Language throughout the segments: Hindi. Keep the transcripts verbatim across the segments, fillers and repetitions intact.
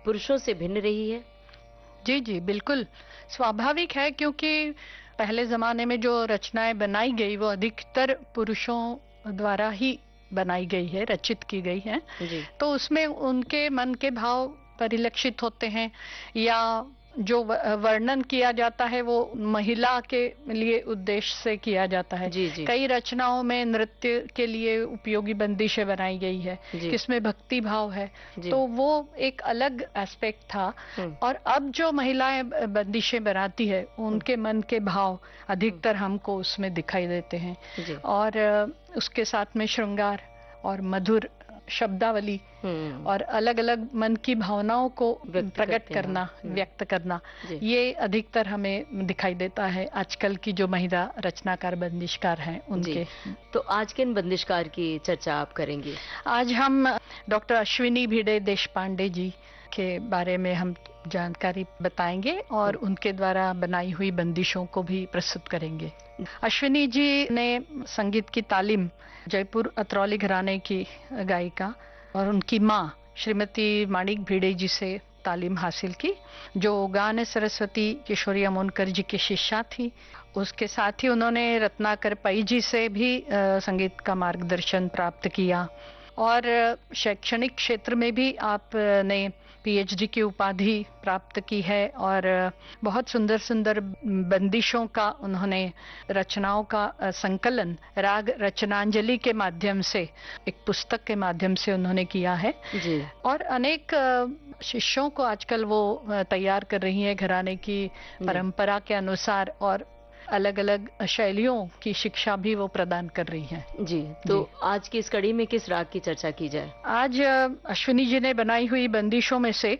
पुरुषों से भिन्न रही है? जी जी बिल्कुल स्वाभाविक है, क्योंकि पहले जमाने में जो रचनाएं बनाई गई वो अधिकतर पुरुषों द्वारा ही बनाई गई है, रचित की गई है। जी। तो उसमें उनके मन के भाव परिलक्षित होते हैं, या जो वर्णन किया जाता है वो महिला के लिए उद्देश्य से किया जाता है। जी जी। कई रचनाओं में नृत्य के लिए उपयोगी बंदिशें बनाई गई है, किसमें भक्ति भाव है, तो वो एक अलग एस्पेक्ट था। और अब जो महिलाएं बंदिशें बनाती है उनके मन के भाव अधिकतर हमको उसमें दिखाई देते हैं, और उसके साथ में श्रृंगार और मधुर शब्दावली और अलग अलग मन की भावनाओं को प्रकट करना, व्यक्त करना, ये अधिकतर हमें दिखाई देता है आजकल की जो महिला रचनाकार बंदिशकार हैं उनके। तो आज किन बंदिशकार की चर्चा आप करेंगे? आज हम डॉक्टर अश्विनी भिड़े देशपांडे जी के बारे में हम जानकारी बताएंगे और उनके द्वारा बनाई हुई बंदिशों को भी प्रस्तुत करेंगे। अश्विनी जी ने संगीत की तालीम जयपुर अतरौली घराने की गायिका और उनकी माँ श्रीमती माणिक भिड़े जी से तालीम हासिल की, जो गान सरस्वती किशोरी अमोनकर जी की शिष्या थी। उसके साथ ही उन्होंने रत्नाकर पई जी से भी संगीत का मार्गदर्शन प्राप्त किया, और शैक्षणिक क्षेत्र में भी आपने पीएचडी की उपाधि प्राप्त की है, और बहुत सुंदर सुंदर बंदिशों का उन्होंने रचनाओं का संकलन राग रचनांजलि के माध्यम से, एक पुस्तक के माध्यम से उन्होंने किया है जी। और अनेक शिष्यों को आजकल वो तैयार कर रही हैं घराने की परंपरा के अनुसार, और अलग अलग शैलियों की शिक्षा भी वो प्रदान कर रही हैं। जी, तो जी। आज की इस कड़ी में किस राग की चर्चा की जाए? आज अश्विनी जी ने बनाई हुई बंदिशों में से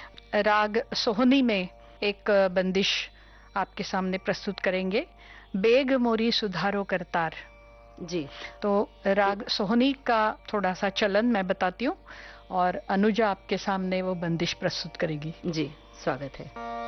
राग सोहनी में एक बंदिश आपके सामने प्रस्तुत करेंगे, बेग मोरी सुधारो करतार। जी। तो राग सोहनी का थोड़ा सा चलन मैं बताती हूँ, और अनुजा आपके सामने वो बंदिश प्रस्तुत करेगी। जी, स्वागत है।